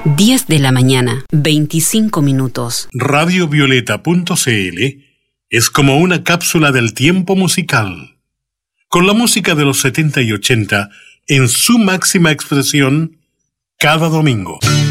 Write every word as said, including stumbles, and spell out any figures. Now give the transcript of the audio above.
diez de la mañana, veinticinco minutos. radio violeta punto c l es como una cápsula del tiempo musical, con la música de los setenta y ochenta en su máxima expresión cada domingo.